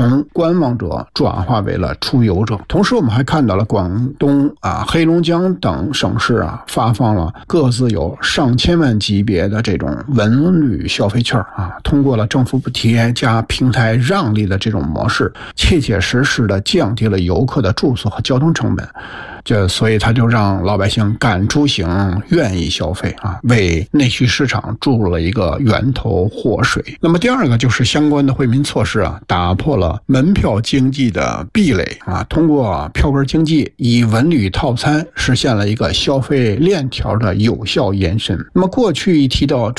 从观望者转化为了出游者。同时我们还看到了广东黑龙江等省市发放了各自有上千万级别的这种文旅消费券通过了政府补贴加平台让利的这种模式，切切实实的降低了游客的住宿和交通成本。所以他就让老百姓敢出行，愿意消费为内需市场注入了一个源头活水。那么第二个就是相关的惠民措施打破了门票经济的壁垒通过票根经济以文旅套餐实现了一个消费链条的有效延伸。那么过去一提到